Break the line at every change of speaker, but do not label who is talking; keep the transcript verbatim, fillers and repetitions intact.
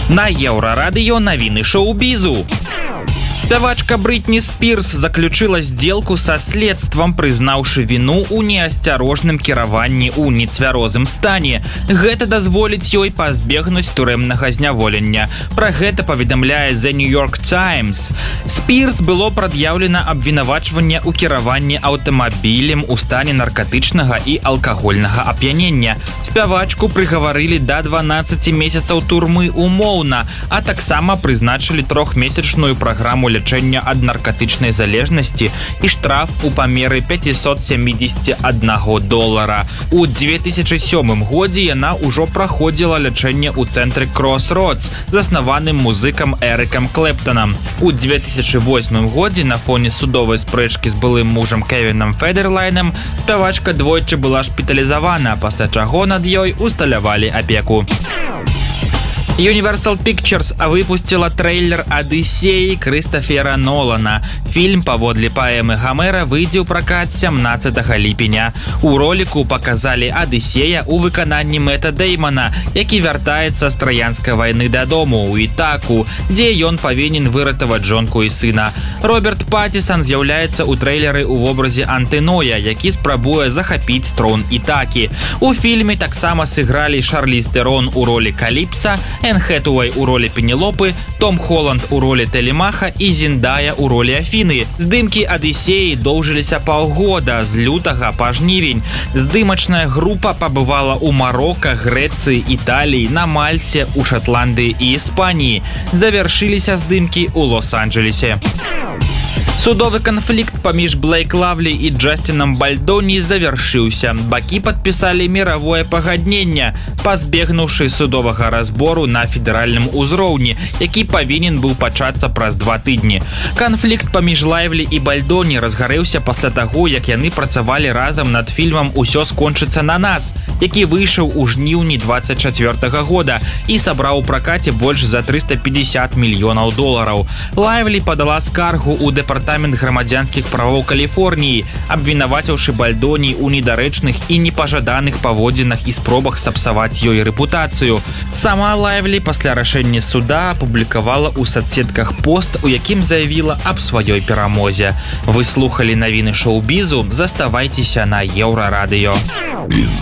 На Еўрарадыё навіны шоу-бізу. Спявачка Брытні Спірс заключила сделку са следствам, прызнаўшы віну ў неасцярожным кіраванні ў нецвярозым стане. Гэта дазволіць ёй пазбегнуць турэмнага зняволення. Пра гэта паведамляе The New York Times. Спірс было прад'яўлена абвінавачванне ў кіраванні аўтамабілем у стане наркатычнага і алкагольнага ап'янення. Спявачку прыгаварылі да дванаццаці месяцаў турмы умоўна, а таксама прызначылі трохмесячную праграму лячэння ад наркатычнай залежнасці і штраф у памеры пятьсот семьдесят один долара. У две тысячи сёмым годзе яна ўжо праходзіла лячэнне ў цэнтры Crossroads, заснаваным музыкам Эрыкам Клэптанам. У две тысячи восьмым годзе на фоне судовай спрэчкі з былым мужам Кевінам Федерлайнам спявачка двойчы была шпіталізавана, пасля чаго над ёй усталявалі апеку. Universal Pictures выпустила трейлер «Одиссеи» Крыстофера Нолана. Фильм паводле паэмы Гомера выйдзе ў пракат сямнаццатага ліпеня. У роліку паказалі Одиссея ў выкананні Мэта Дэймана, які вяртаецца з траянскай вайны дадому ў Ітаку, дзе ён павінен выратаваць жонку і сына. Роберт Паттисон з'яўляецца ў трэйлеры ў вобразе Антыноя, які спрабуе захапіць трон Ітакі. У фільме таксама сыгралі Шарліз Тэрон у ролі Каліпса, Энн Хэтуэй у ролі Пенелопы, Том Холланд у ролі Телемаха і Зіндая у ролі Афіны. Здымкі «Одиссеі» доўжыліся паўгода, з лютага па жнівень. Здымачная група пабывала ў Марока, Грэцыі, Італіі, на Мальце, у Шатландыі і Іспаніі. Завяршыліся здымкі ў Лос-Анджелесе. Судовы канфлікт паміж Блейк Лавлі і Джастинам Бальдоні завяршыўся. Бакі падпісалі міравое пагадненне, пазбегнуўшы судовага разбору на федэральным узроўні, які павінен быў пачацца праз два тыдні. Канфлікт паміж Лайвлі і Бальдоні разгарэўся пасля таго, як яны працавалі разам над фільмам «Усё скончыцца на нас», які выйшаў у жніўні двадцать чацвёртага года і сабраў у пракаце больш за триста пятьдесят мільёнаў долараў. Лайвлі падала скаргу ў дэпартамент грамадзянскіх правоў Каліфорніі, абвінаваціўшы Бальдоні ў недарэчных і непажаданых паводзінах і спробах сапсаваць ёй рэпутацыю. Сама Лайвлі пасля рашэння суда апублікавала ў сацсетках пост, у якім заявіла аб сваёй перамозе. Вы слухалі навіны шоу-бізу, заставайцеся на Еўрарадыё.